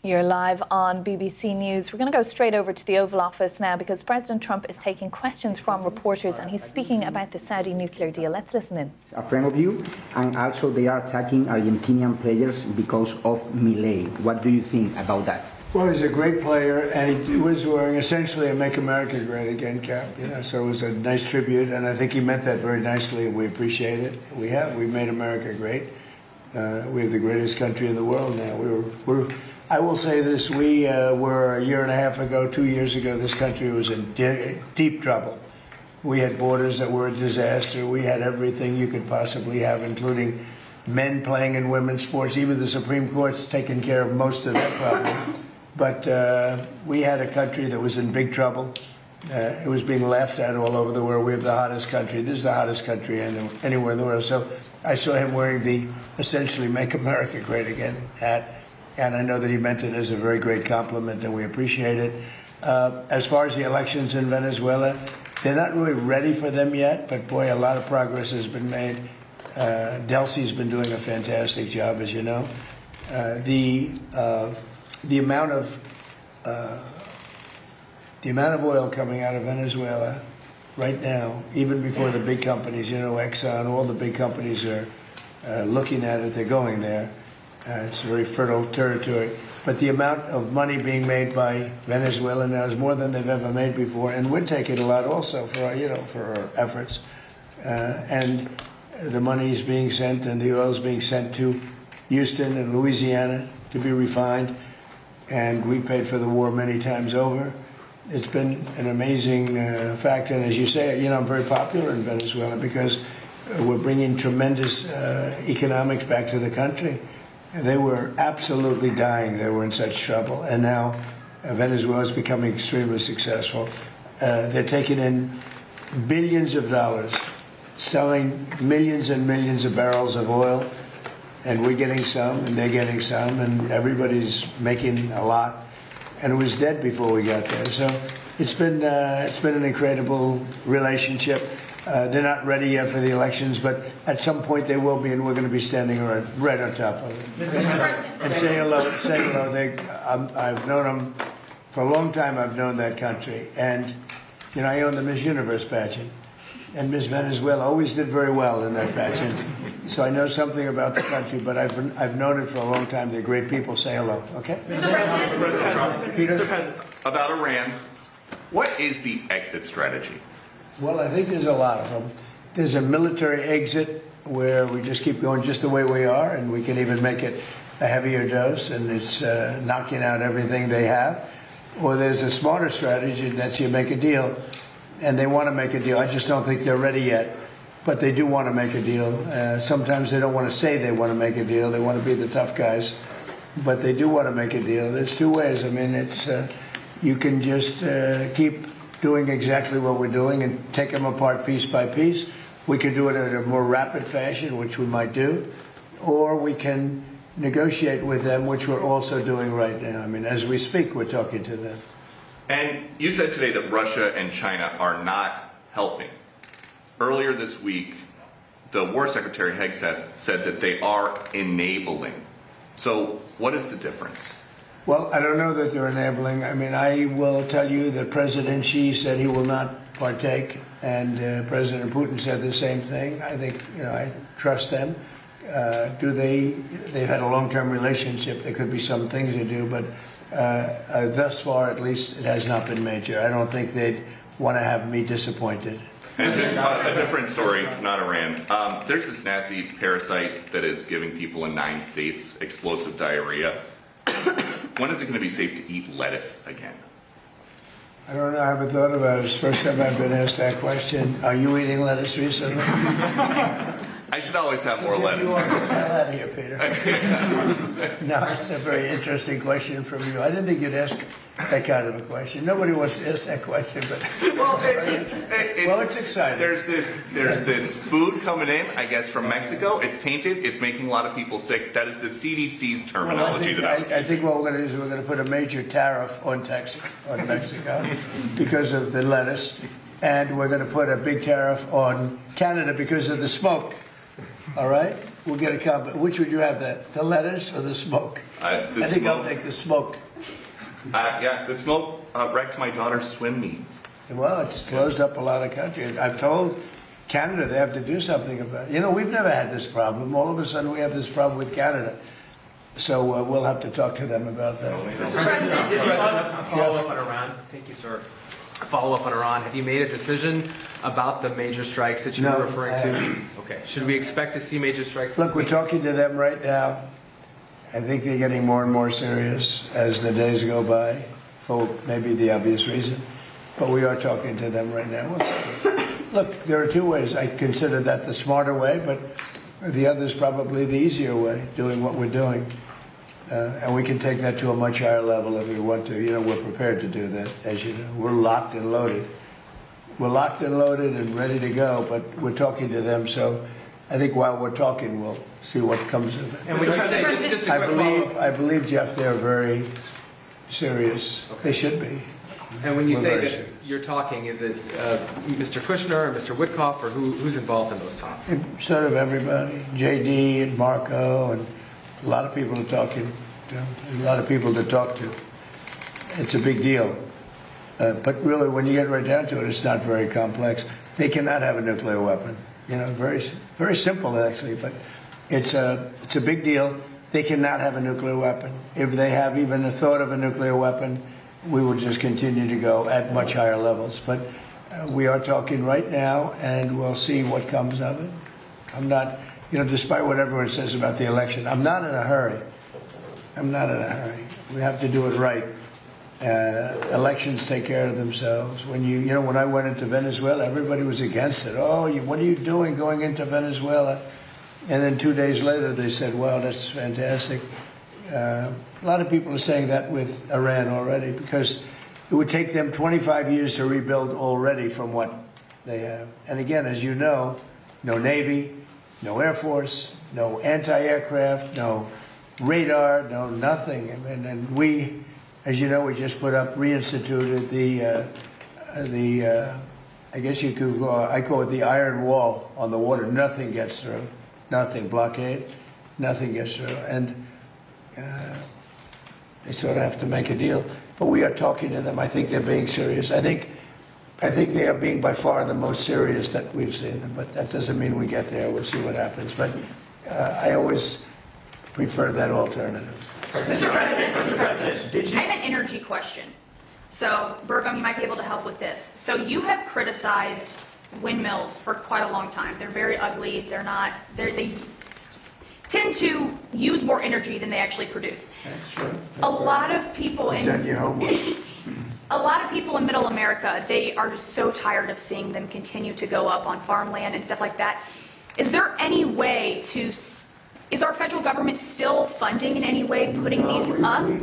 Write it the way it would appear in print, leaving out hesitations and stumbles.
You're live on BBC News. We're going to go straight over to the Oval Office now because President Trump is taking questions from reporters and he's speaking about the Saudi nuclear deal. Let's listen in. A friend of you, and also they are attacking Argentinian players because of Milei. What do you think about that? Well, he's a great player, and he was wearing essentially a "Make America Great Again" cap. So it was a nice tribute, and I think he meant that very nicely, and we appreciate it. We've made America great. We have the greatest country in the world now. I will say this: we were a year and a half ago, 2 years ago, this country was in deep trouble. We had borders that were a disaster. We had everything you could possibly have, including men playing in women's sports. Even the Supreme Court's taken care of most of that problem. But we had a country that was in big trouble. It was being laughed at all over the world. We have the hottest country. This is the hottest country anywhere in the world. So I saw him wearing the essentially "Make America Great Again" hat. And I know that he meant it as a very great compliment, and we appreciate it. As far as the elections in Venezuela, they're not really ready for them yet, but boy, a lot of progress has been made. Delcy's been doing a fantastic job, as you know. The amount of oil coming out of Venezuela right now, even before the big companies, Exxon, all the big companies are looking at it, they're going there. It's very fertile territory. But the amount of money being made by Venezuela now is more than they've ever made before, and we're taking a lot also for our efforts. And the money is being sent, and the oil is being sent to Houston and Louisiana to be refined. And we paid for the war many times over. It's been an amazing fact, and as you say, I'm very popular in Venezuela because we're bringing tremendous economics back to the country. They were absolutely dying. They were in such trouble. And now Venezuela is becoming extremely successful. They're taking in billions of dollars, selling millions and millions of barrels of oil. And we're getting some, and they're getting some, and everybody's making a lot. And it was dead before we got there. So it's been an incredible relationship. They're not ready yet for the elections, but at some point they will be, and we're going to be standing right on top of it. And say hello. Say hello. I've known them for a long time. I've known that country, and I own the Miss Universe pageant, and Miss Venezuela always did very well in that pageant. So I know something about the country, but I've known it for a long time. They're great people. Say hello, okay? Mr. President, Mr. President, about Iran, what is the exit strategy? Well, I think there's a lot of them. There's a military exit where we just keep going just the way we are, and we can even make it a heavier dose, and it's knocking out everything they have. Or there's a smarter strategy, and that's you make a deal, and they want to make a deal. I just don't think they're ready yet, but they do want to make a deal. Sometimes they don't want to say they want to make a deal. They want to be the tough guys, but they do want to make a deal. There's two ways. I mean, it's you can just keep doing exactly what we're doing and take them apart piece by piece. We could do it in a more rapid fashion, which we might do, or we can negotiate with them, which we're also doing right now. I mean, as we speak, we're talking to them. And you said today that Russia and China are not helping. Earlier this week, the War Secretary Hegseth said that they are enabling. So what is the difference? Well, I don't know that they're enabling. I mean, I will tell you that President Xi said he will not partake, and President Putin said the same thing. I think, I trust them. They've had a long-term relationship. There could be some things they do, but thus far, at least, it has not been major. I don't think they'd want to have me disappointed. And just a different story, not Iran. There's this nasty parasite that is giving people in 9 states explosive diarrhea. When is it going to be safe to eat lettuce again? I don't know. I haven't thought about it. It's the first time I've been asked that question. Are you eating lettuce recently? I should always have more lettuce. Get the hell out of here, Peter. No, it's a very interesting question from you. I didn't think you'd ask that kind of a question. Nobody wants to ask that question, but it's exciting. There's this food coming in, I guess, from Mexico. It's tainted. It's making a lot of people sick. That is the CDC's terminology. I think what we're going to do is we're going to put a major tariff on Mexico because of the lettuce, and we're going to put a big tariff on Canada because of the smoke. All right? We'll get a combo. Which would you have, the lettuce or the smoke? I think I'll take the smoked. Yeah, the smoke wrecked my daughter's swim meet. Well, it's closed up a lot of countries. I've told Canada they have to do something about it. You know, we've never had this problem. All of a sudden we have this problem with Canada. So we'll have to talk to them about that. Mr. President, a follow-up on Iran. Thank you, sir. A follow-up on Iran. Have you made a decision about the major strikes that you were referring to? Okay. Should we expect to see major strikes? Look, we're talking to them right now. I think they're getting more and more serious as the days go by, for maybe the obvious reason. But we are talking to them right now. Look, there are two ways. I consider that the smarter way, but the other is probably the easier way, doing what we're doing. And we can take that to a much higher level if we want to. You know, we're prepared to do that, as you know. We're locked and loaded. We're locked and loaded and ready to go, but we're talking to them. So I think while we're talking, we'll see what comes of it. And when you say, just a quick follow-up. I believe, Jeff, they're very serious. Okay. They should be. And when you say that you're talking, is it Mr. Kushner or Mr. Witkoff, or who's involved in those talks? Sort of everybody. JD and Marco and a lot of people are talking. A lot of people to talk to. It's a big deal. But really, when you get right down to it, it's not very complex. They cannot have a nuclear weapon. You know, very, very simple actually. But it's a big deal. They cannot have a nuclear weapon. If they have even a thought of a nuclear weapon, we will just continue to go at much higher levels. But we are talking right now, and we'll see what comes of it. I'm not, you know, despite what everyone says about the election, I'm not in a hurry. I'm not in a hurry. We have to do it right. Elections take care of themselves. When you know, when I went into Venezuela, everybody was against it. Oh, what are you doing going into Venezuela? And then 2 days later, they said, wow, that's fantastic. A lot of people are saying that with Iran already, because it would take them 25 years to rebuild already from what they have. And again, as you know, no Navy, no Air Force, no anti-aircraft, no radar, no nothing. And we, as you know, we just reinstituted the I guess you could go, I call it the iron wall on the water. Nothing gets through. Nothing. Blockade. Nothing gets through. And they sort of have to make a deal. But we are talking to them. I think they're being serious. I think they are being by far the most serious that we've seen them. But that doesn't mean we get there. We'll see what happens. But I always prefer that alternative. Mr. President, I have an energy question. So, Burgum, you might be able to help with this. So you have criticized windmills for quite a long time. They're very ugly. They tend to use more energy than they actually produce. That's true. A lot of people in a lot of people in Middle America, they are just so tired of seeing them continue to go up on farmland and stuff like that. Is there any way to? Is our federal government still funding in any way putting these up?